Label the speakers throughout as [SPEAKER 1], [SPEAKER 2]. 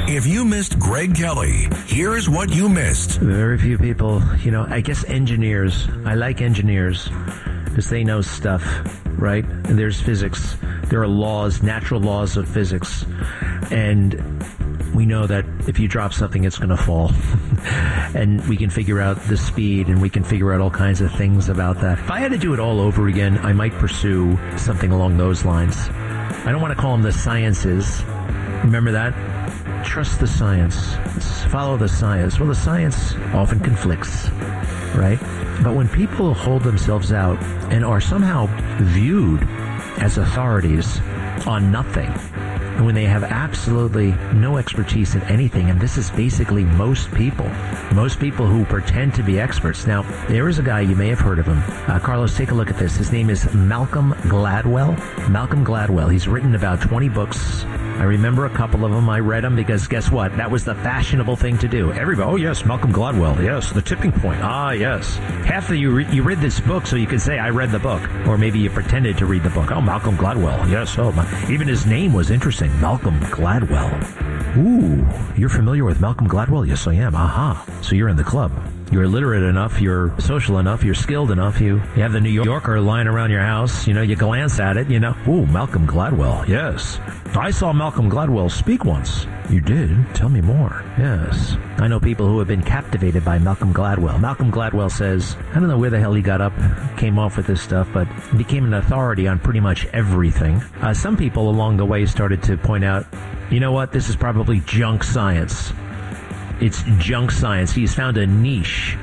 [SPEAKER 1] If you missed Greg Kelly, here's what you missed.
[SPEAKER 2] Very few people, I guess engineers. I like engineers because they know stuff, right? And there's physics. There are laws, natural laws of physics. And we know that if you drop something, it's going to fall. And we can figure out the speed, and we can figure out all kinds of things about that. If I had to do it all over again, I might pursue something along those lines. I don't want to call them the sciences. Remember that? Trust the science. Follow the science. Well, the science often conflicts, right? But when people hold themselves out and are somehow viewed as authorities on nothing, and when they have absolutely no expertise in anything, and this is basically most people who pretend to be experts. Now, there is a guy, you may have heard of him. Carlos, take a look at this. His name is Malcolm Gladwell. Malcolm Gladwell. He's written about 20 books. I remember a couple of them. I read them because guess what? That was the fashionable thing to do. Everybody, oh yes, Malcolm Gladwell. Yes, The Tipping Point. Ah, yes. Half of you read this book so you could say, I read the book. Or maybe you pretended to read the book. Oh, Malcolm Gladwell. Yes, even his name was interesting. Malcolm Gladwell. Ooh, you're familiar with Malcolm Gladwell? Yes, I am. Aha. So you're in the club. You're literate enough, you're social enough, you're skilled enough, you have the New Yorker lying around your house, you glance at it, ooh, Malcolm Gladwell, yes. I saw Malcolm Gladwell speak once. You did? Tell me more. Yes. I know people who have been captivated by Malcolm Gladwell. Malcolm Gladwell says, I don't know where the hell he came off with this stuff, but he became an authority on pretty much everything. Some people along the way started to point out, you know what, this is probably junk science. It's junk science. He's found a niche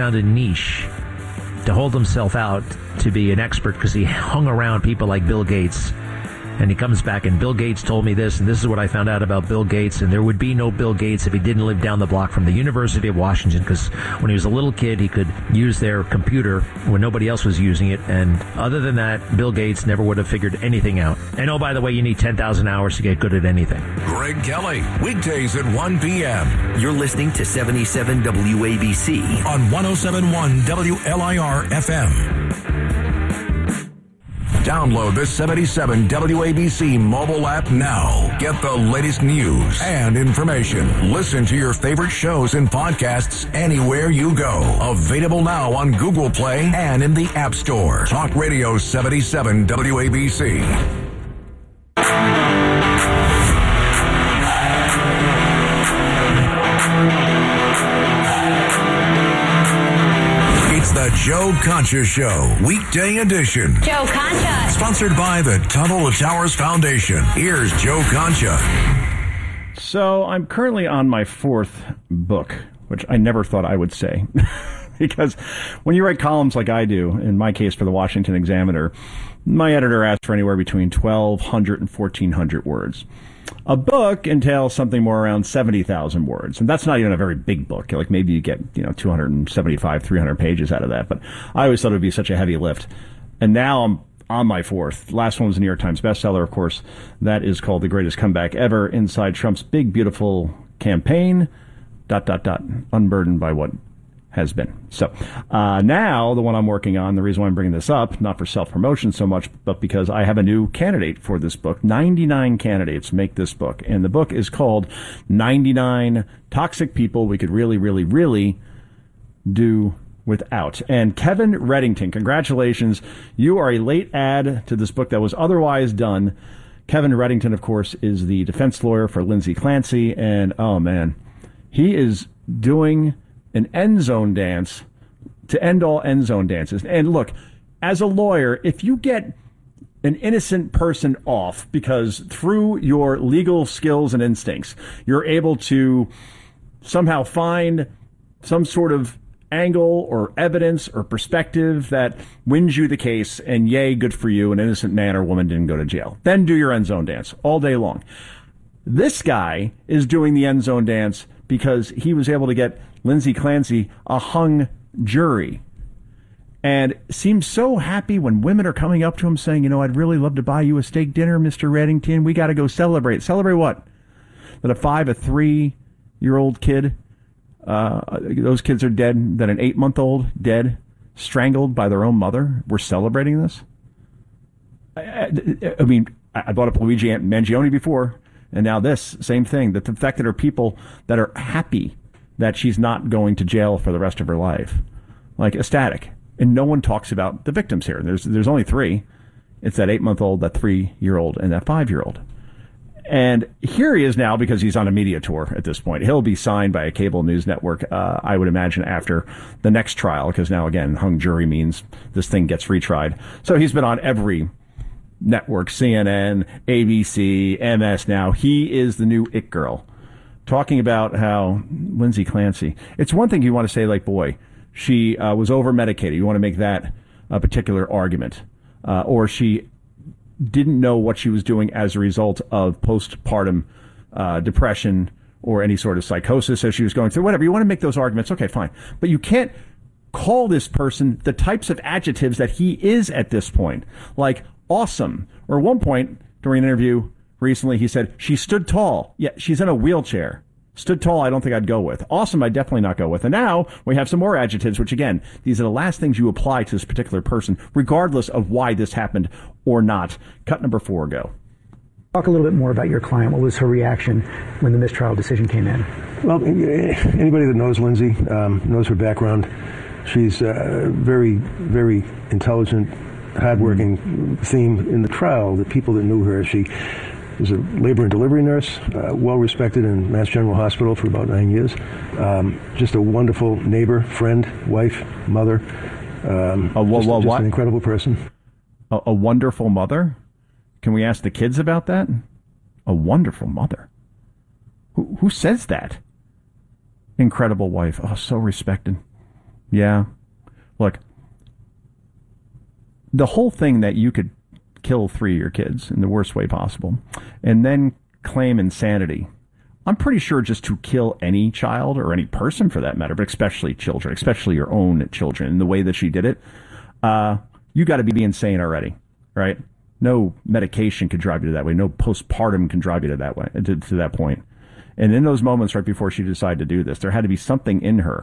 [SPEAKER 2] to hold himself out to be an expert because he hung around people like Bill Gates. And he comes back, and Bill Gates told me this, and this is what I found out about Bill Gates, and there would be no Bill Gates if he didn't live down the block from the University of Washington, because when he was a little kid, he could use their computer when nobody else was using it, and other than that, Bill Gates never would have figured anything out. And oh, by the way, you need 10,000 hours to get good at anything.
[SPEAKER 1] Greg Kelly, weekdays at 1 p.m.
[SPEAKER 3] You're listening to 77 WABC
[SPEAKER 1] on 107.1 WLIR FM. Download the 77 WABC mobile app now. Get the latest news and information. Listen to your favorite shows and podcasts anywhere you go. Available now on Google Play and in the App Store. Talk Radio 77 WABC. The Joe Concha Show, weekday edition.
[SPEAKER 4] Joe Concha.
[SPEAKER 1] Sponsored by the Tunnel to Towers Foundation. Here's Joe Concha.
[SPEAKER 5] So I'm currently on my fourth book, which I never thought I would say. Because when you write columns like I do, in my case for the Washington Examiner, my editor asks for anywhere between 1,200 and 1,400 words. A book entails something more around 70,000 words. And that's not even a very big book. Like maybe you get, 275, 300 pages out of that. But I always thought it would be such a heavy lift. And now I'm on my fourth. Last one was a New York Times bestseller, of course. That is called The Greatest Comeback Ever, Inside Trump's Big Beautiful Campaign, ... unburdened by what has been. So now the one I'm working on, the reason why I'm bringing this up, not for self-promotion so much, but because I have a new candidate for this book. 99 candidates make this book. And the book is called 99 Toxic People We Could Really, Really, Really Do Without. And Kevin Reddington, congratulations. You are a late add to this book that was otherwise done. Kevin Reddington, of course, is the defense lawyer for Lindsay Clancy. And, oh, man, he is doing an end zone dance to end all end zone dances. And look, as a lawyer, if you get an innocent person off because through your legal skills and instincts, you're able to somehow find some sort of angle or evidence or perspective that wins you the case, and yay, good for you, an innocent man or woman didn't go to jail. Then do your end zone dance all day long. This guy is doing the end zone dance because he was able to get Lindsay Clancy a hung jury, and seems so happy when women are coming up to him saying, I'd really love to buy you a steak dinner, Mr. Reddington. We got to go celebrate. Celebrate what? That a 3-year-old kid, those kids are dead, that an 8-month-old dead, strangled by their own mother. We're celebrating this? I mean, I brought up Luigi Mangione before. And now this, same thing. The fact that there are people that are happy that she's not going to jail for the rest of her life. Like, ecstatic. And no one talks about the victims here. There's only 3. It's that 8-month-old, that 3-year-old, and that 5-year-old. And here he is now because he's on a media tour at this point. He'll be signed by a cable news network, I would imagine, after the next trial, because now, again, hung jury means this thing gets retried. So he's been on every network, CNN, ABC, MS now. He is the new it girl, talking about how Lindsay Clancy, it's one thing you want to say, like, boy, she was over-medicated. You want to make that a particular argument. Or she didn't know what she was doing as a result of postpartum depression or any sort of psychosis as she was going through. Whatever. You want to make those arguments. Okay, fine. But you can't call this person the types of adjectives that he is at this point. Like awesome. Or at one point during an interview recently, he said, she stood tall. Yeah, she's in a wheelchair. Stood tall, I don't think I'd go with. Awesome, I'd definitely not go with. And now we have some more adjectives, which, again, these are the last things you apply to this particular person, regardless of why this happened or not. Cut number 4, go.
[SPEAKER 4] Talk a little bit more about your client. What was her reaction when the mistrial decision came in?
[SPEAKER 6] Well, anybody that knows Lindsay knows her background. She's very, very intelligent, hardworking. Theme in the trial, the people that knew her, she was a labor and delivery nurse, well respected in Mass General Hospital for about 9 years. Just a wonderful neighbor, friend, wife, mother. Just an incredible person.
[SPEAKER 5] A wonderful mother? Can we ask the kids about that? A wonderful mother. Who says that? Incredible wife. Oh, so respected. Yeah. Look, the whole thing that you could kill 3 of your kids in the worst way possible, and then claim insanity. I'm pretty sure just to kill any child, or any person for that matter, but especially children, especially your own children, in the way that she did it, you got to be insane already, right? No medication could drive you to that way. No postpartum can drive you to that way, to that point. And in those moments right before she decided to do this, there had to be something in her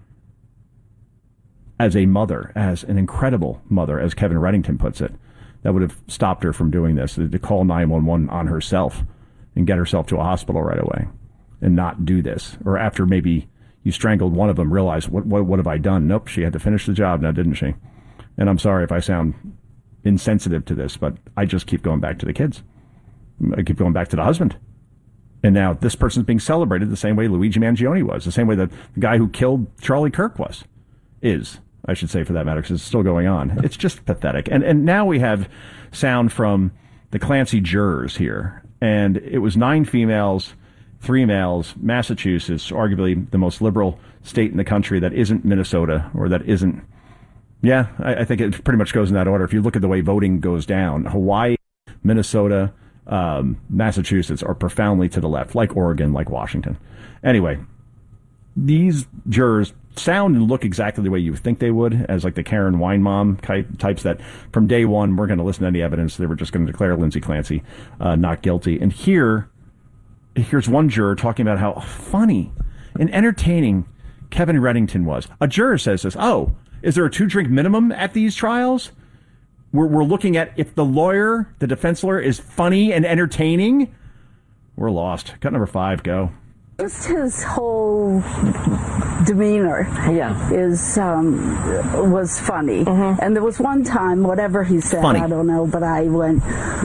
[SPEAKER 5] as a mother, as an incredible mother, as Kevin Reddington puts it, that would have stopped her from doing this, to call 911 on herself and get herself to a hospital right away and not do this. Or after maybe you strangled one of them, realize, what have I done? Nope, she had to finish the job now, didn't she? And I'm sorry if I sound insensitive to this, but I just keep going back to the kids. I keep going back to the husband. And now this person's being celebrated the same way Luigi Mangione was, the same way that the guy who killed Charlie Kirk is. I should say, for that matter, because it's still going on. It's just pathetic. And now we have sound from the Clancy jurors here. And it was 9 females, 3 males, Massachusetts, arguably the most liberal state in the country that isn't Minnesota, or that isn't... Yeah, I think it pretty much goes in that order. If you look at the way voting goes down, Hawaii, Minnesota, Massachusetts are profoundly to the left, like Oregon, like Washington. Anyway, these jurors sound and look exactly the way you think they would, as like the Karen Weinbaum types that from day one weren't going to listen to any evidence. They were just going to declare Lindsay Clancy not guilty. And here's one juror talking about how funny and entertaining Kevin Reddington was. A juror says this, oh, is there a 2-drink minimum at these trials? We're looking at if the defense lawyer is funny and entertaining. We're lost. Cut number 5, go.
[SPEAKER 7] Just his whole demeanor was funny. Mm-hmm. And there was one time, whatever he said, funny. I don't know, but I went...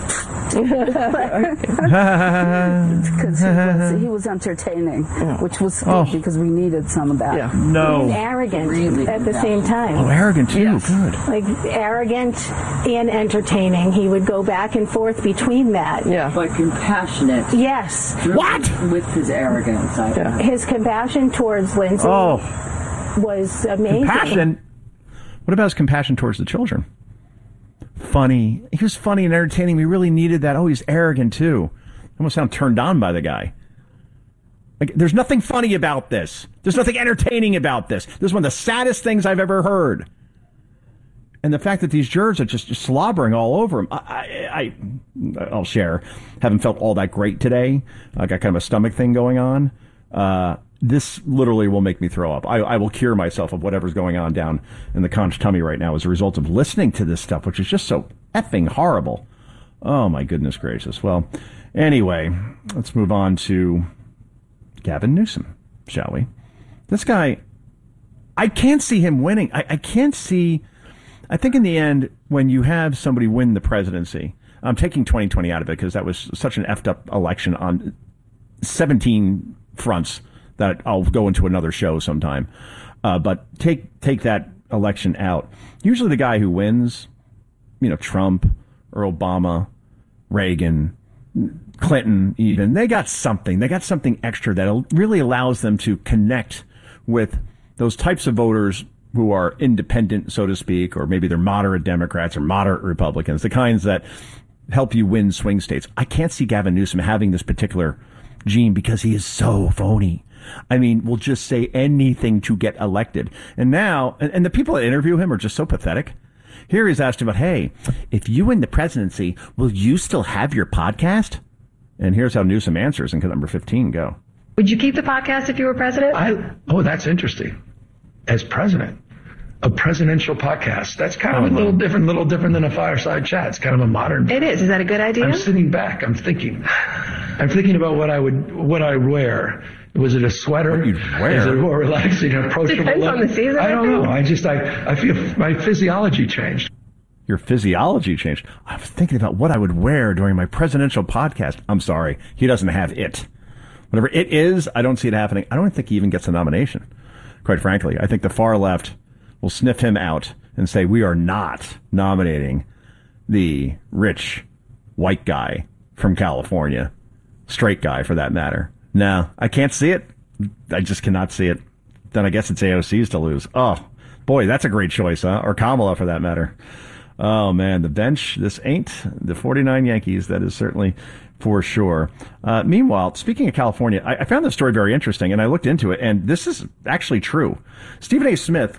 [SPEAKER 7] because he was entertaining, which was good because we needed some of that.
[SPEAKER 8] Yeah.
[SPEAKER 5] No.
[SPEAKER 8] And arrogant at the same time.
[SPEAKER 5] Oh, arrogant too. Yes. Good.
[SPEAKER 8] Like arrogant and entertaining. He would go back and forth between that.
[SPEAKER 9] Yeah. But compassionate.
[SPEAKER 8] Yes.
[SPEAKER 5] What?
[SPEAKER 9] With his arrogance.
[SPEAKER 8] His compassion towards Lindsay was amazing.
[SPEAKER 5] Compassion? What about his compassion towards the children? Funny. He was funny and entertaining. We really needed that. Oh, he's arrogant too. I almost sound turned on by the guy. Like, there's nothing funny about this. There's nothing entertaining about this. This is one of the saddest things I've ever heard. And the fact that these jurors are just slobbering all over him. I'll share. Haven't felt all that great today. I got kind of a stomach thing going on. This literally will make me throw up. I will cure myself of whatever's going on down in the conch tummy right now as a result of listening to this stuff, which is just so effing horrible. Oh, my goodness gracious. Well, Anyway, let's move on to Gavin Newsom, shall we? This guy, I can't see him winning. I can't see. I think in the end, when you have somebody win the presidency, I'm taking 2020 out of it because that was such an effed up election on 17 fronts that I'll go into another show sometime. But take that election out. Usually the guy who wins, Trump or Obama, Reagan, Clinton, even, they got something extra that really allows them to connect with those types of voters who are independent, so to speak, or maybe they're moderate Democrats or moderate Republicans, the kinds that help you win swing states. I can't see Gavin Newsom having this particular gene because he is so phony. I mean, will just say anything to get elected. And now, and the people that interview him are just so pathetic. Here he's asked about, hey, if you win the presidency, will you still have your podcast? And here's how Newsom answers in number 15. Go.
[SPEAKER 10] Would you keep the podcast if you were president?
[SPEAKER 11] That's interesting. As president, a presidential podcast. That's kind of a little different than a fireside chat. It's kind of a modern.
[SPEAKER 10] It is. Is that a good idea?
[SPEAKER 11] I'm sitting back. I'm thinking about what I wear. Was it a sweater?
[SPEAKER 5] What you'd wear?
[SPEAKER 11] Is it more relaxing, approachable?
[SPEAKER 10] Depends on the season.
[SPEAKER 11] I don't know. I feel my physiology changed.
[SPEAKER 5] Your physiology changed. I was thinking about what I would wear during my presidential podcast. I'm sorry. He doesn't have it. Whatever it is, I don't see it happening. I don't think he even gets a nomination. Quite frankly, I think the far left will sniff him out and say, we are not nominating the rich white guy from California, straight guy for that matter. No, I can't see it. I just cannot see it. Then I guess it's AOC's to lose. Oh, boy, that's a great choice, huh? Or Kamala for that matter. Oh, man, the bench, this ain't the 49 Yankees. That is certainly for sure. Meanwhile, speaking of California, I found this story very interesting, and I looked into it, and this is actually true. Stephen A. Smith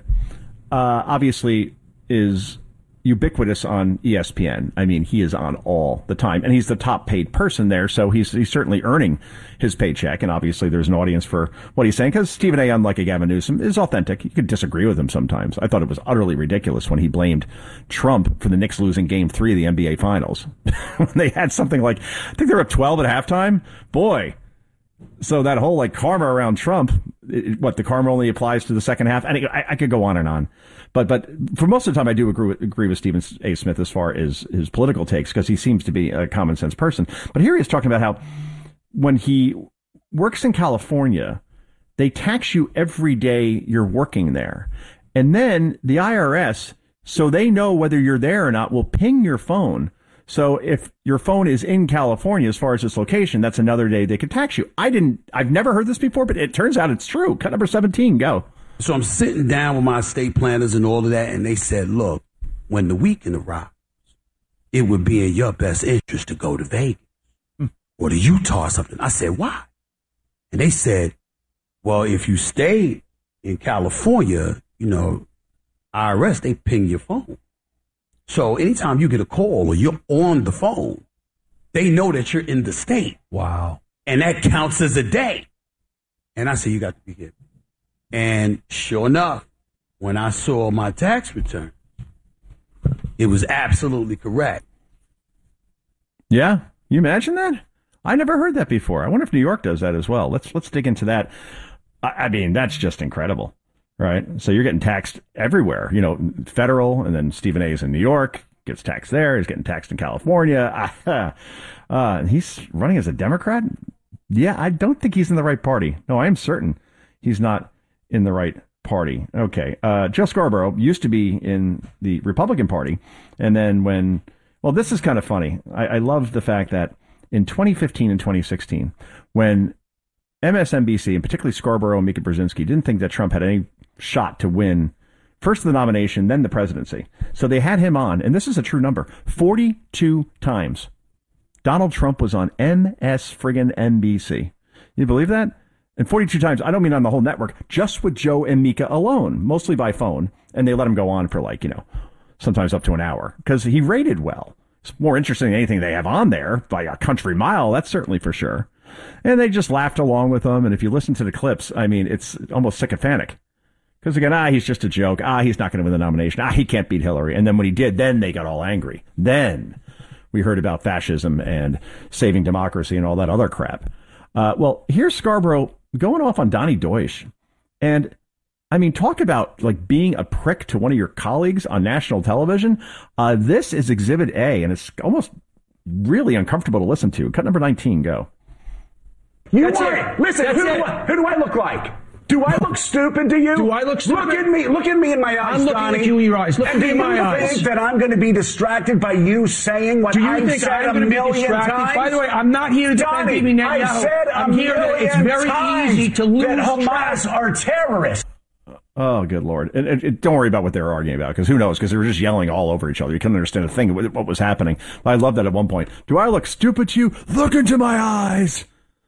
[SPEAKER 5] obviously is ubiquitous on ESPN. I mean, he is on all the time, and he's the top paid person there, so he's certainly earning his paycheck, and obviously there's an audience for what he's saying, because Stephen A., unlike a Gavin Newsom, is authentic. You could disagree with him sometimes. I thought it was utterly ridiculous when he blamed Trump for the Knicks losing Game 3 of the NBA Finals. When they had something like, I think they were up 12 at halftime. Boy. So that whole karma around Trump, the karma only applies to the second half? And I could go on and on. But for most of the time, I do agree with Stephen A. Smith as far as his political takes, because he seems to be a common sense person. But here he is talking about how when he works in California, they tax you every day you're working there. And then the IRS, so they know whether you're there or not, will ping your phone. So if your phone is in California, as far as its location, that's another day they could tax you. I've never heard this before, but it turns out it's true. Cut number 17, go.
[SPEAKER 12] So I'm sitting down with my estate planners and all of that, and they said, look, when the weekend arrives, it would be in your best interest to go to Vegas or to Utah or something. I said, why? And they said, well, if you stay in California, IRS, they ping your phone. So anytime you get a call or you're on the phone, they know that you're in the state.
[SPEAKER 13] Wow.
[SPEAKER 12] And that counts as a day. And I said, you got to be kidding. And sure enough, when I saw my tax return, it was absolutely correct.
[SPEAKER 5] Yeah. You imagine that? I never heard that before. I wonder if New York does that as well. Let's dig into that. I mean, that's just incredible, right? So you're getting taxed everywhere, federal, and then Stephen A. is in New York, gets taxed there. He's getting taxed in California. He's running as a Democrat. Yeah, I don't think he's in the right party. No, I am certain he's not in the right party. Okay. Joe Scarborough used to be in the Republican Party. And then this is kind of funny. I love the fact that in 2015 and 2016, when MSNBC, and particularly Scarborough and Mika Brzezinski, didn't think that Trump had any shot to win first the nomination, then the presidency. So they had him on, and this is a true number, 42 times. Donald Trump was on MSNBC. You believe that? And 42 times, I don't mean on the whole network, just with Joe and Mika alone, mostly by phone. And they let him go on for sometimes up to an hour, because he rated well. It's more interesting than anything they have on there by a country mile, that's certainly for sure. And they just laughed along with him. And if you listen to the clips, I mean, it's almost sycophantic. Because again, he's just a joke. He's not going to win the nomination. He can't beat Hillary. And then when he did, then they got all angry. Then we heard about fascism and saving democracy and all that other crap. Well, here's Scarborough going off on Donnie Deutsch. And I mean, talk about like being a prick to one of your colleagues on national television. This is Exhibit A, and it's almost really uncomfortable to listen to. Cut number 19, go.
[SPEAKER 13] Listen, who do I look like? Do I look stupid to you?
[SPEAKER 14] Do I look stupid?
[SPEAKER 13] Look at me in my eyes,
[SPEAKER 14] I'm looking
[SPEAKER 13] Donnie.
[SPEAKER 14] at you in your eyes. Look at me in my eyes.
[SPEAKER 13] Do you think that I'm going to be distracted by you saying what I've said a million times?
[SPEAKER 14] By the way, I'm not here to defend Bibi Netanyahu.
[SPEAKER 13] I said a million times
[SPEAKER 14] it's very easy to lose
[SPEAKER 13] that Hamas
[SPEAKER 14] track.
[SPEAKER 13] are terrorists.
[SPEAKER 5] Oh, good Lord. And don't worry about what they were arguing about, because who knows, because they were just yelling all over each other. You couldn't understand a thing of what was happening. But I love that at one point. Do I look stupid to you? Look into my eyes.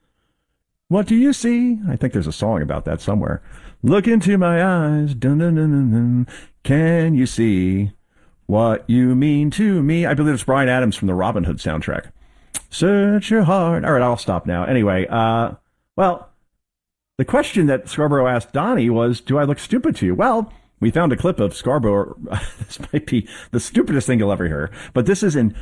[SPEAKER 5] What do you see? I think there's a song about that somewhere. Look into my eyes. Dun, dun, dun, dun, dun. Can you see what you mean to me? I believe it's Bryan Adams from the Robin Hood soundtrack. Search your heart. All right, I'll stop now. Anyway, well, the question that Scarborough asked Donnie was, do I look stupid to you? Well, we found a clip of Scarborough. This might be the stupidest thing you'll ever hear, but this is in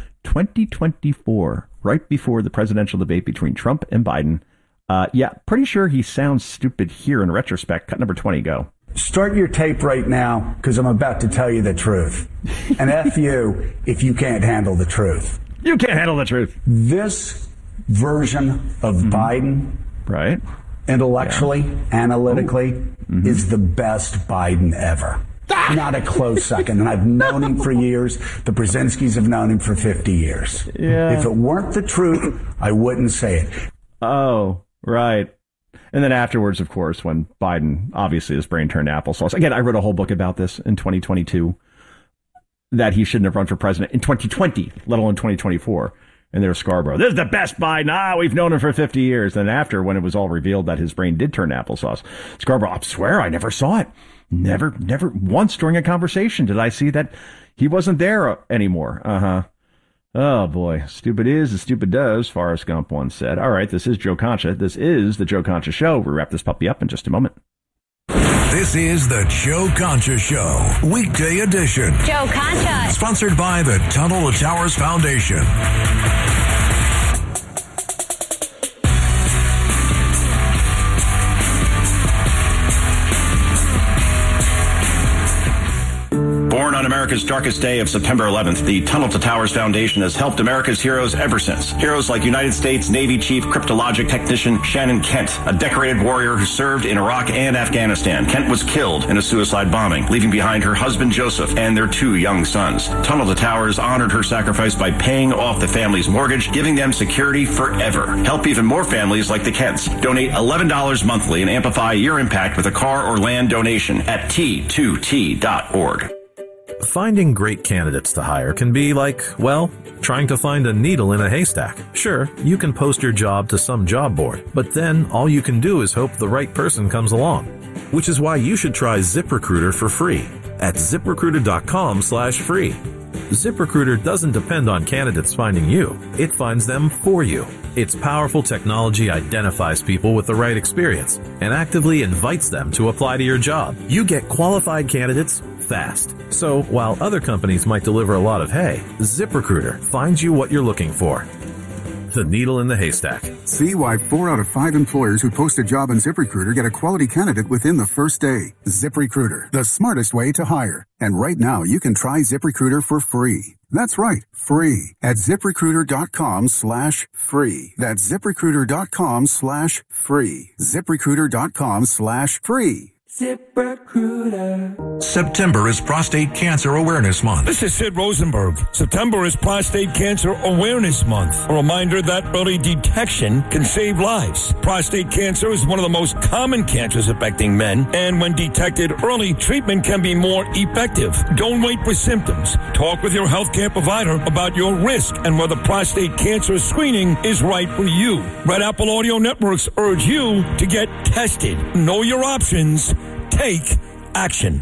[SPEAKER 5] 2024, right before the presidential debate between Trump and Biden. Yeah, pretty sure he sounds stupid here in retrospect. Cut number 20, go.
[SPEAKER 13] Start your tape right now, because I'm about to tell you the truth. And F you if you can't handle the truth.
[SPEAKER 5] You can't handle the truth.
[SPEAKER 13] This version of Biden,
[SPEAKER 5] right,
[SPEAKER 13] intellectually, analytically, is the best Biden ever. Not a close second. And I've known him for years. The Brzezinskis have known him for 50 years.
[SPEAKER 5] Yeah.
[SPEAKER 13] If it weren't the truth, I wouldn't say it.
[SPEAKER 5] Oh, right. And then afterwards, of course, when Biden, obviously his brain turned applesauce. Again, I wrote a whole book about this in 2022, that he shouldn't have run for president in 2020, let alone 2024. And there's Scarborough. This is the best Biden. We've known him for 50 years. And after, when it was all revealed that his brain did turn applesauce, Scarborough, I swear I never saw it. Never once during a conversation did I see that he wasn't there anymore. Oh, boy. Stupid is as stupid does, Forrest Gump once said. All right, this is Joe Concha. This is the Joe Concha Show. We'll wrap this puppy up in just a moment.
[SPEAKER 1] This is the Joe Concha Show, weekday edition.
[SPEAKER 15] Joe Concha.
[SPEAKER 1] Sponsored by the Tunnel to Towers Foundation.
[SPEAKER 16] Born on America's darkest day of September 11th, the Tunnel to Towers Foundation has helped America's heroes ever since. Heroes like United States Navy Chief Cryptologic Technician Shannon Kent, a decorated warrior who served in Iraq and Afghanistan. Kent was killed in a suicide bombing, leaving behind her husband Joseph and their 2 young sons. Tunnel to Towers honored her sacrifice by paying off the family's mortgage, giving them security forever. Help even more families like the Kents. Donate $11 monthly and amplify your impact with a car or land donation at T2T.org.
[SPEAKER 17] Finding great candidates to hire can be like, well, trying to find a needle in a haystack. Sure, you can post your job to some job board, but then all you can do is hope the right person comes along. Which is why you should try ZipRecruiter for free at ZipRecruiter.com/free. ZipRecruiter doesn't depend on candidates finding you. It finds them for you. Its powerful technology identifies people with the right experience and actively invites them to apply to your job. You get qualified candidates fast. So while other companies might deliver a lot of hay, ZipRecruiter finds you what you're looking for. The needle in the haystack.
[SPEAKER 18] See why 4 out of 5 employers who post a job on ZipRecruiter get a quality candidate within the first day. ZipRecruiter, the smartest way to hire. And right now, you can try ZipRecruiter for free. That's right, free at ZipRecruiter.com/free. That's ZipRecruiter.com/free. ZipRecruiter.com/free.
[SPEAKER 1] ZipRecruiter. September is Prostate Cancer Awareness Month.
[SPEAKER 19] This is Sid Rosenberg. September is Prostate Cancer Awareness Month. A reminder that early detection can save lives. Prostate cancer is one of the most common cancers affecting men, and when detected early, treatment can be more effective. Don't wait for symptoms. Talk with your healthcare provider about your risk and whether prostate cancer screening is right for you. Red Apple Audio Networks urge you to get tested. Know your options. Take action.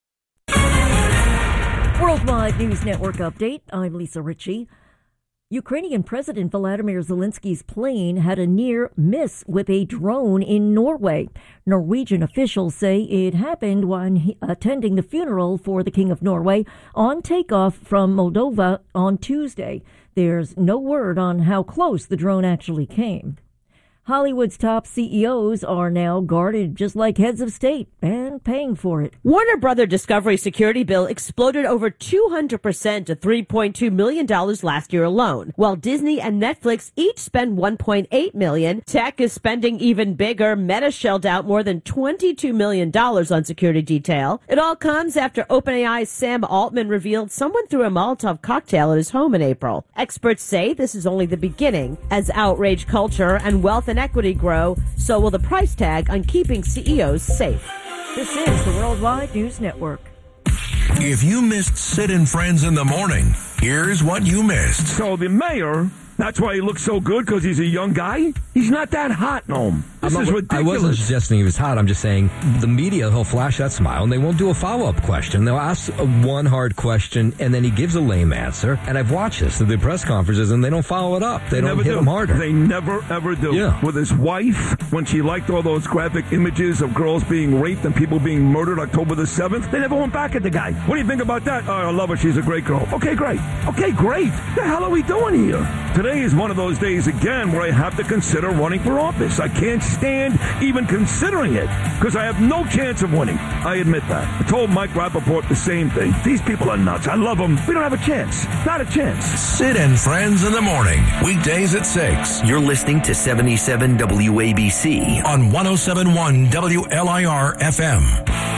[SPEAKER 20] Worldwide News Network update. I'm Lisa Ritchie. Ukrainian President Volodymyr Zelensky's plane had a near miss with a drone in Norway. Norwegian officials say it happened when attending the funeral for the King of Norway on takeoff from Moldova on Tuesday. There's no word on how close the drone actually came. Hollywood's top CEOs are now guarded just like heads of state and paying for it.
[SPEAKER 15] Warner Brother Discovery security bill exploded over 200% to $3.2 million last year alone. While Disney and Netflix each spend $1.8 million, tech is spending even bigger. Meta shelled out more than $22 million on security detail. It all comes after OpenAI's Sam Altman revealed someone threw a Molotov cocktail at his home in April. Experts say this is only the beginning. As outrage culture and wealth and equity grow, so will the price tag on keeping CEOs safe.
[SPEAKER 20] This is the Worldwide News Network.
[SPEAKER 1] If you missed Sid and Friends in the morning, here's what you missed.
[SPEAKER 19] So the mayor, that's why he looks so good, because he's a young guy? He's not that hot, Noam. This is ridiculous.
[SPEAKER 21] I wasn't suggesting he was hot. I'm just saying the media, he'll flash that smile, and they won't do a follow-up question. They'll ask one hard question, and then he gives a lame answer. And I've watched this at the press conferences, and they don't follow it up. They don't hit him harder.
[SPEAKER 19] They never, ever do.
[SPEAKER 21] Yeah.
[SPEAKER 19] With his wife, when she liked all those graphic images of girls being raped and people being murdered October the 7th, they never went back at the guy. What do you think about that? Oh, I love her. She's a great girl. Okay, great. Okay, great. The hell are we doing here? Today is one of those days, again, where I have to consider running for office. I can't stand even considering it because I have no chance of winning. I admit that. I told Mike Rappaport the same thing. These people are nuts. I love them. We don't have a chance. Not a chance.
[SPEAKER 1] Sid and Friends in the morning. Weekdays at 6.
[SPEAKER 3] You're listening to 77 WABC
[SPEAKER 1] on 107.1 WLIR FM.